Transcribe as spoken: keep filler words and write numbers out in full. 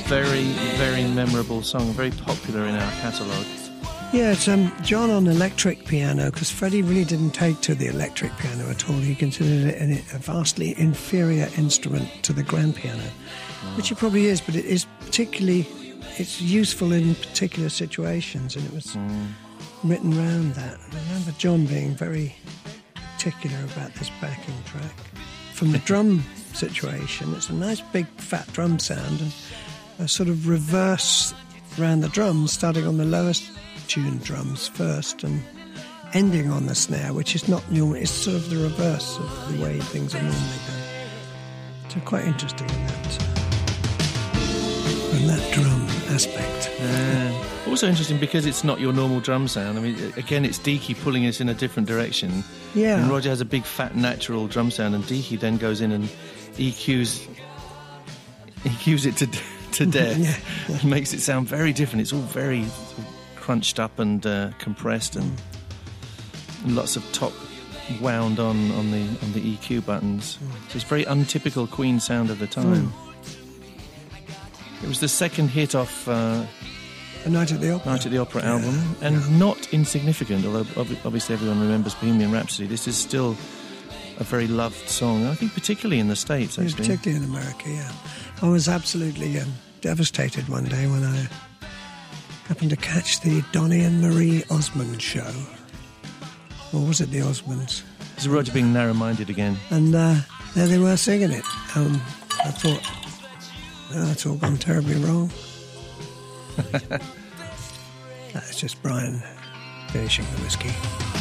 very, very memorable song, very popular in our catalogue. Yeah, it's um, John on electric piano, because Freddie really didn't take to the electric piano at all. He considered it a vastly inferior instrument to the grand piano, oh. which it probably is, but it is particularly, it's useful in particular situations, and it was mm. written around that. And I remember John being very particular about this backing track. From the drum situation, it's a nice big fat drum sound, and a sort of reverse around the drums, starting on the lowest tuned drums first and ending on the snare, which is not normal. It's sort of the reverse of the way things are normally done. So quite interesting in that, in that drum aspect. Uh, also interesting because it's not your normal drum sound. I mean, again, it's Deaky pulling us in a different direction. Yeah. And Roger has a big, fat, natural drum sound, and Deaky then goes in and E Qs, E Qs it to to death yeah, yeah. and makes it sound very different. It's all very crunched up and uh, compressed, and, and lots of top wound on, on the on the E Q buttons. So it's very untypical Queen sound of the time. Mm. It was the second hit off uh, A Night at the Opera, Night at the Opera yeah. album, and yeah. not insignificant. Although obviously everyone remembers Bohemian Rhapsody, this is still a very loved song. I think particularly in the States, actually. Yeah, particularly in America. Yeah, I was absolutely um, devastated one day when I happened to catch the Donny and Marie Osmond show. Or was it the Osmonds? This is Roger being narrow-minded again. And uh, there they were singing it. Um, I thought, oh, it's all gone terribly wrong. That's just Brian finishing the whiskey.